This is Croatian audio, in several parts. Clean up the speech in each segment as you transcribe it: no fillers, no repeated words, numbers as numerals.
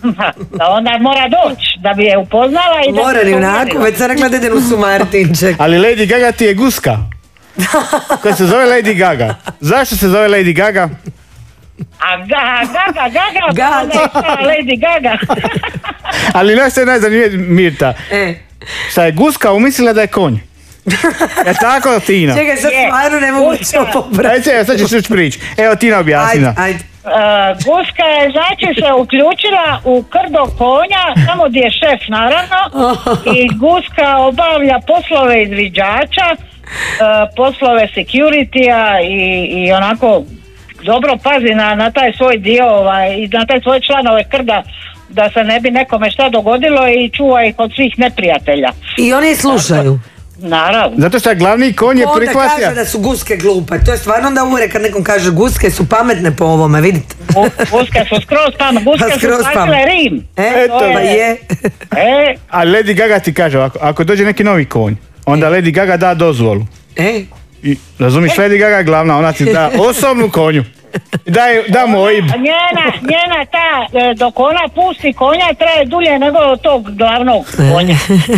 Da onda mora doći da bi je upoznala i da mora bi ni se onako, uvjerila. već sam rekla da idem u Sumartinček. Ali Lady Gaga ti je guska. Koja se zove Lady Gaga. Zašto se zove Lady Gaga? A Gaga, Gaga. onda je šta, Lady Gaga. Ali nešto je najzanimljivije, Mirta. Šta je guska umislila da je konj. Je tako, Tina? Čekaj, sad stvarno ne mogu to pobrati. Ajde, sad ćeš još prići. Evo, Tina objasnila. Ajde. Guska je znači se uključila u krdo konja, tamo gdje je šef naravno, i guska obavlja poslove izviđača, poslove security-a i onako dobro pazi na taj svoj dio i na taj svoje članove krda da se ne bi nekome šta dogodilo i čuva ih od svih neprijatelja. I oni slušaju. Naravno. Zato što glavni konj je Onda prihvatio. kaže da su guske glupe. To je stvarno onda uvore kad nekom kaže guske su pametne po ovome, vidite. Guske su skroz pametne. Guske su spasile Rim. Eto, pa je. A Lady Gaga ti kaže ovako, ako dođe neki novi konj, onda Lady Gaga da dozvolu. I, razumiš, Lady Gaga je glavna, ona ti da osobnu konju. Da mu OIB. Njena ta, dok ona pusti konja, traje dulje nego tog glavnog konja.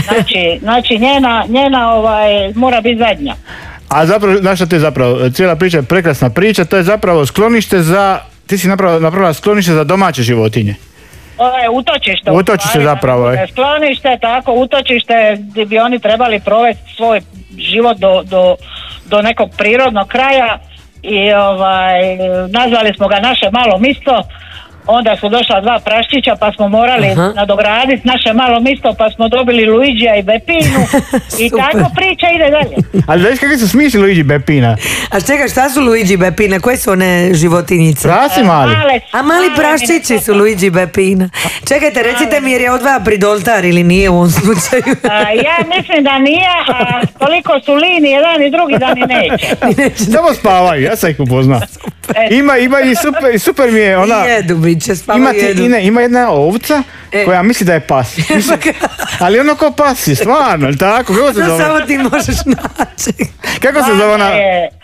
Znači njena mora biti zadnja. A zapravo, znaš što to je zapravo? Cijela priča je prekrasna priča, to je zapravo sklonište za, ti si napravila sklonište za domaće životinje. Utočište. Utočište zapravo je. Sklonište, tako, utočište gdje bi oni trebali provesti svoj život do nekog prirodnog kraja i nazvali smo ga naše malo misto. Onda su došla dva praščića pa smo morali nadograditi naše malo misto pa smo dobili Luigija i Bepinu i tako priča ide dalje. Ali znaš kakvi su smišli Luigi i Bepina? A čekaj, šta su Luigi i Bepina? Koje su one životinjice? Prasi mali. A mali praščići su Luigi i Bepina. Čekajte, recite mi jer je odvaja pridoltar ili nije u ovom slučaju? Ja mislim da nije, a koliko su lini jedan i drugi da ni neće. Samo spavaju, ja sam ih upoznao. Ima i super mi je ona... Jedu biće, spavaju jedu. Ima jedna ovca koja misli da je pas. Ali ono ko pas je, stvarno, ali tako? Kako se zove? Samo ti možeš naći. Kako se zove ona?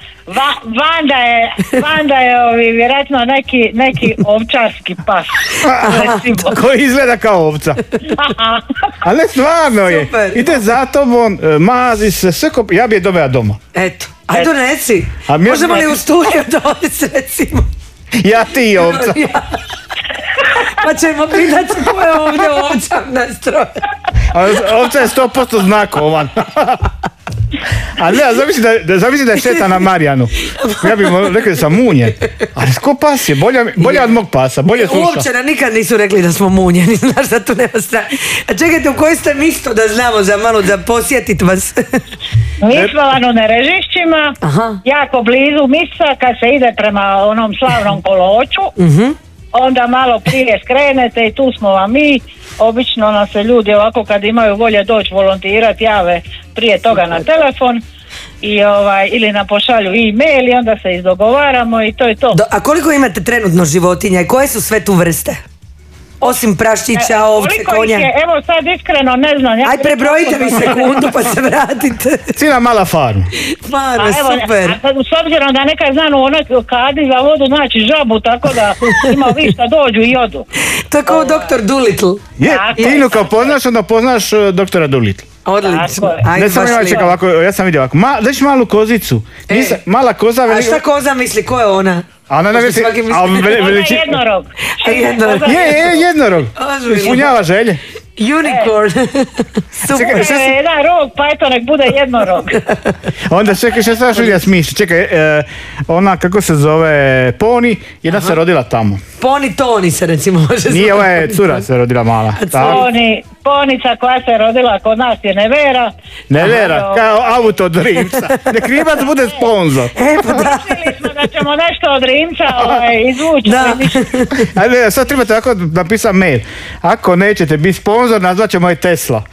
Vanda je vjerojatno neki ovčarski pas. Koji izgleda kao ovca. Ali ne, stvarno je. Ide za tobom, mazi se, sve ko... Ja bi je dovela doma. Eto. Aj donesi. Možemo li u studiju donesi recimo? Ja ti i ovca. Pa ćemo pitati ko je ovdje ovčar nastrojen. Ovca je 100% znakovan. A ne, zamisli da je šeta na Marijanu. Ja bih rekao da sam munjen. Ali ko pas je? Bolje od mog pasa. Bolje sluša. Uopće nam nikad nisu rekli da smo munjeni. Znaš da tu nema strah. A čekajte, u kojoj ste misto da znamo za malo da posjetit vas? Mi smo na Nerežišćima, jako blizu misa kad se ide prema onom slavnom Koloču. Onda malo prije skrenete i tu smo vam mi. Obično nam se ljudi ovako kad imaju volje doći volontirati jave prije toga na telefon i ili nam pošalju e-mail i onda se izdogovaramo i to je to. A koliko imate trenutno životinja i koje su sve tu vrste? Osim praščića, ovce, konja. Evo sad iskreno ne znam. Aj prebrojite mi sekundu pa se vratite. Cijela mala farma. Farma, super. S obzirom da nekad znam u onoj kadi za vodu naći žabu, tako da ima vi šta dođu i odu. To je kao doktor Dolittle. Tinu kao poznaš, onda poznaš doktora Dolittle. Odlično. Ne sam ja čekao ovako, ja sam vidio ovako. Daš malu kozicu. Mala koza. A šta koza misli, ko je ona? Ona je jednorog. Je jednorog. Ispunjava želje. Unicorn. Super. Jedan rog, pa eto nek bude jednorog. Onda čekaj, što sad Žilja smišlja? Čekaj, ona kako se zove Poni, jedna se rodila tamo. Poni Toni se recimo može zvati. Nije, ova je cura se rodila mala. Ponica koja se rodila kod nas je Nevera. Nevera, kao auto od Rimca. Nek Rimac bude sponzor. Pa da. Mislili smo da ćemo nešto od Rimca izvući. Da. Ajde, sad trebate tako napisati mail. Ako nećete biti sponzor, nazvat ćemo je Tesla.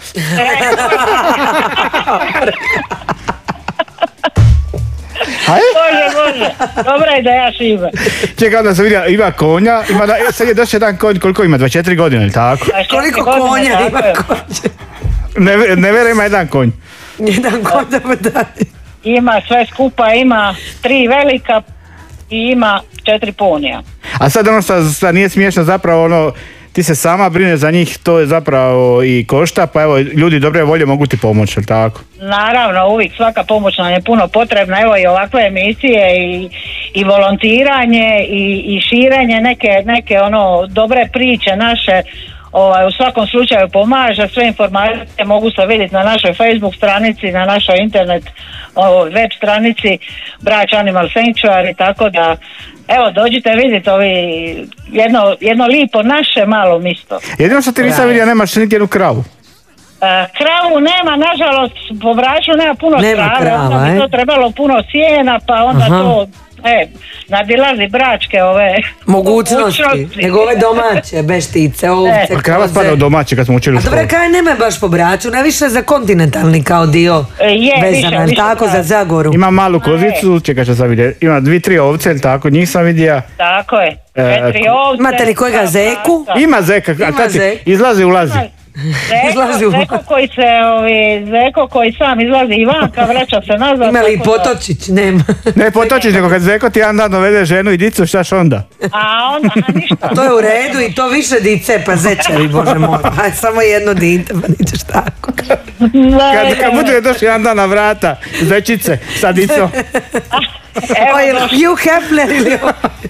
Može. Dobra ideja šiva. Čekaj, onda sam vidio, ima konja, sad je došao jedan konj, koliko ima, 24 godine, ili tako? Koliko konja ima konja? Nevera ima jedan konj. Jedan konj da podaj. Ima sve skupa, ima 3 velika i ima 4 ponija. A sad ono što nije smiješno zapravo ono, ti se sama brine za njih, to je zapravo i košta, pa evo, ljudi dobre volje mogu ti pomoći, jel tako? Naravno, uvijek svaka pomoć nam je puno potrebna, evo i ovakve emisije i volontiranje i širenje neke ono dobre priče naše, u svakom slučaju pomaže, sve informacije mogu se vidjeti na našoj Facebook stranici, na našoj internet web stranici Brač Animal Sanctuary, tako da evo dođite vidjeti jedno lipo naše malo mjesto. Jedino što ti nisam vidio, nemaš niti jednu kravu. Kravu nema, nažalost, po Braču nema puno krave, onda bi to trebalo puno sjena, pa onda to nadilazi bračke ove mogućnosti, nego ove domaće, beštice, ovce, koze. Krava spada u domaće kad smo učili u školu. A dobro, kaj nema baš po Braču, ne više za kontinentalni kao dio vezana, više, tako da. Za Zagoru. Ima malu kozicu, čekaj što sam vidio, ima 2-3 ovce, tako, njih sam vidio. Tako je, 4 ovce. Imate li kojega zeku? Ima zeka, a tati, izlazi, ulazi. Zeko koji sam izlazi i vanka, vraća se nazad. Ima li i Potočić? Nema. Ne Potočić, nego kad Zeko ti jedan dan dovede ženu i dicu, štaš onda? A onda, ništa. To je u redu i to više dice, pa zečevi, Bože moj. Aj, samo jedno dite, pa ničeš tako. Kad bude došli jedan dan na vrata, zečice sa dicom. Hugh Hefner ili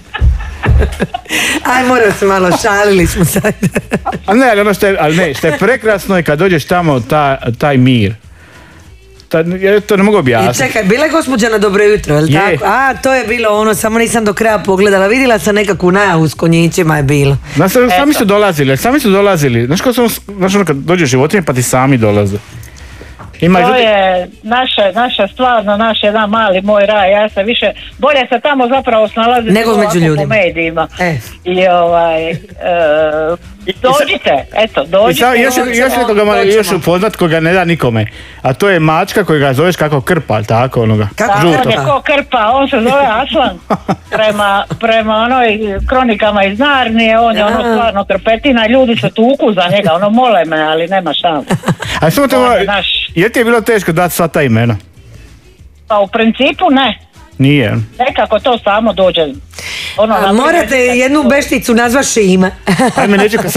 aj, moram se malo, šalili smo sad. Ali ono što je prekrasno je kad dođeš tamo, taj mir. To ne mogu objasniti. Čekaj, bila je gospođa na Dobro jutro, je li tako? A, to je bilo ono, samo nisam do kraja pogledala. Vidjela sam nekakvu najavu s konjićima je bilo. Sami su dolazili. Znaš ono kad dođeš životinje pa ti sami dolaze. To je naše stvarno, naš jedan mali moj raj, ja se više, bolje se tamo zapravo snalazim nego među ljudima. Po medijima. I dođite, eto, dođite. Još nekoga malo još upoznat koga ne da nikome, a to je mačka kojega zoveš kako Krpa, tako onoga? Kako žuto? On je ko Krpa, on se zove Aslan, prema onoj kronikama iz Narnije, on je ono stvarno krpetina, ljudi se tuku za njega, ono mole me, ali nema šanse. A samo to je ti je bilo teško dati sva ta imena? Pa u principu ne. Nije. Nekako to samo dođe. Morate jednu bešticu nazva Šima. Ajme, neću, kad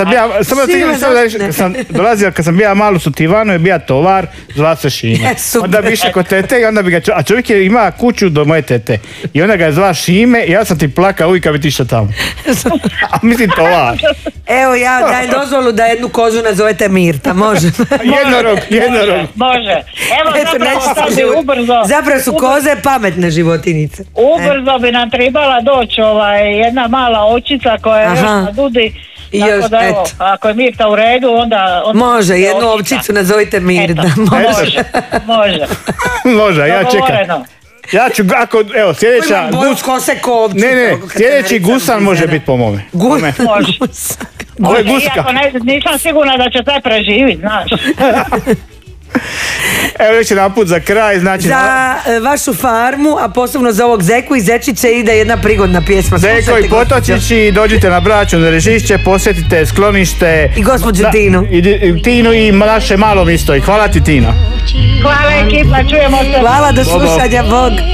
sam bio malu su Tivanu, je bio tovar, zva se Šime. Onda bi išao kod tete i onda bi ga, a čovjek ima kuću do moje tete. I onda ga je zva Šime i ja sam ti plakao uvijek kad bi ti išao tamo. A mislim tovar. Evo ja daj dozvolu da jednu kozu nazovete Mirta, može? Jednorog. Može. Evo zapravo su koze pametne životinice. Ubrzo bi nam trebala doći jedna mala očica koja je još na dudi. Tako da evo, ako je Mirta u redu, onda može, jednu ovčicu nazovite Mirta. Može, ja čekam. Ja ću, evo, sljedeća... sljedeći gusan može biti po mome. Može. Ovo je guska. Iako nisam sigurna da će taj preživiti, znaš. Evo još jedan put za kraj, znači... Za vašu farmu, a posebno za ovog Zeku i Zečiće ide jedna prigodna pjesma. Zeko i Potočići, dođite na Brač na Režišće, posjetite sklonište... I gospođu Tinu. Tinu i naše malo misto. I hvala ti, Tina. Hvala ekipa, čujemo se. Hvala, do slušanja, Bog.